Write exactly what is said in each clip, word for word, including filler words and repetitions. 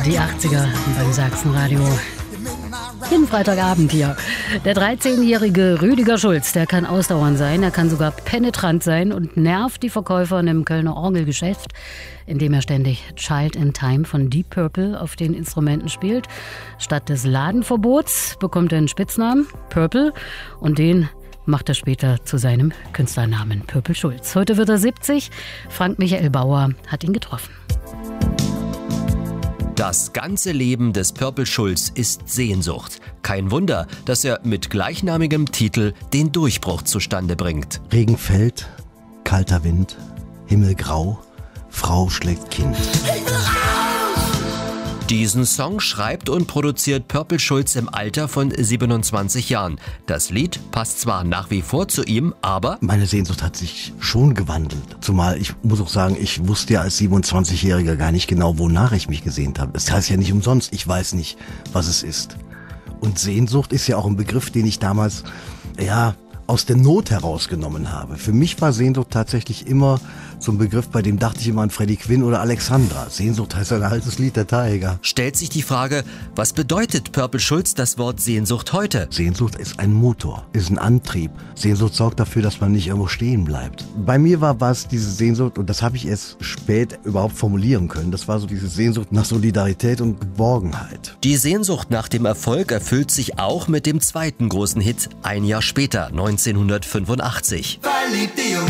Die achtziger beim Sachsenradio. Jeden Freitagabend hier. Der dreizehnjährige Rüdiger Schulz, der kann ausdauernd sein, er kann sogar penetrant sein und nervt die Verkäufer in einem Kölner Orgelgeschäft, indem er ständig Child in Time von Deep Purple auf den Instrumenten spielt. Statt des Ladenverbots bekommt er einen Spitznamen, Purple, und den macht er später zu seinem Künstlernamen, Purple Schulz. Heute wird er siebzig. Frank Michael Bauer hat ihn getroffen. Das ganze Leben des Purple Schulz ist Sehnsucht. Kein Wunder, dass er mit gleichnamigem Titel den Durchbruch zustande bringt. Regen fällt, kalter Wind, Himmel grau, Frau schlägt Kind. Diesen Song schreibt und produziert Purple Schulz im Alter von siebenundzwanzig Jahren. Das Lied passt zwar nach wie vor zu ihm, aber meine Sehnsucht hat sich schon gewandelt. Zumal, ich muss auch sagen, ich wusste ja als siebenundzwanzigjähriger gar nicht genau, wonach ich mich gesehnt habe. Das heißt ja nicht umsonst, ich weiß nicht, was es ist. Und Sehnsucht ist ja auch ein Begriff, den ich damals, ja, aus der Not herausgenommen habe. Für mich war Sehnsucht tatsächlich immer so ein Begriff, bei dem dachte ich immer an Freddie Quinn oder Alexandra. Sehnsucht heißt ein altes Lied der Tiger. Stellt sich die Frage, was bedeutet Purple Schulz das Wort Sehnsucht heute? Sehnsucht ist ein Motor, ist ein Antrieb. Sehnsucht sorgt dafür, dass man nicht irgendwo stehen bleibt. Bei mir war was diese Sehnsucht, und das habe ich erst spät überhaupt formulieren können, das war so diese Sehnsucht nach Solidarität und Geborgenheit. Die Sehnsucht nach dem Erfolg erfüllt sich auch mit dem zweiten großen Hit ein Jahr später, neunzehnhundertfünfundachtzig. Verliebte Jungs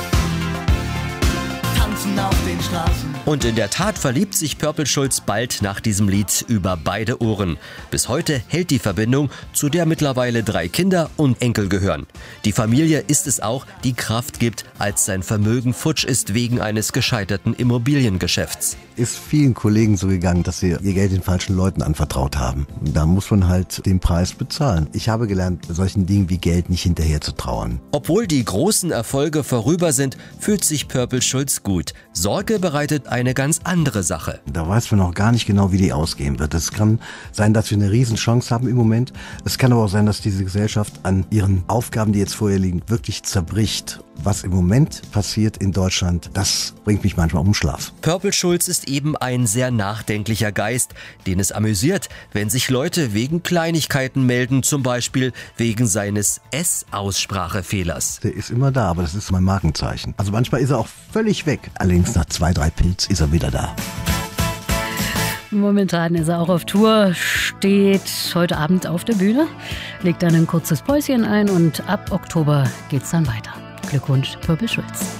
tanzen auf den Straßen. Und in der Tat verliebt sich Purple Schulz bald nach diesem Lied über beide Ohren. Bis heute hält die Verbindung, zu der mittlerweile drei Kinder und Enkel gehören. Die Familie ist es auch, die Kraft gibt, als sein Vermögen futsch ist wegen eines gescheiterten Immobiliengeschäfts. Ist vielen Kollegen so gegangen, dass sie ihr Geld den falschen Leuten anvertraut haben. Da muss man halt den Preis bezahlen. Ich habe gelernt, solchen Dingen wie Geld nicht hinterher zu trauern. Obwohl die großen Erfolge vorüber sind, fühlt sich Purple Schulz gut. Sorge bereitet eine ganz andere Sache. Da weiß man noch gar nicht genau, wie die ausgehen wird. Es kann sein, dass wir eine Riesenchance haben im Moment. Es kann aber auch sein, dass diese Gesellschaft an ihren Aufgaben, die jetzt vor ihr liegen, wirklich zerbricht. Was im Moment passiert in Deutschland, das bringt mich manchmal um den Schlaf. Purple Schulz ist eben ein sehr nachdenklicher Geist, den es amüsiert, wenn sich Leute wegen Kleinigkeiten melden, zum Beispiel wegen seines S-Aussprachefehlers. Der ist immer da, aber das ist mein Markenzeichen. Also manchmal ist er auch völlig weg. Allerdings nach zwei, drei Pilz ist er wieder da. Momentan ist er auch auf Tour, steht heute Abend auf der Bühne, legt dann ein kurzes Päuschen ein und ab Oktober geht's dann weiter. Glückwunsch, Purple Schulz.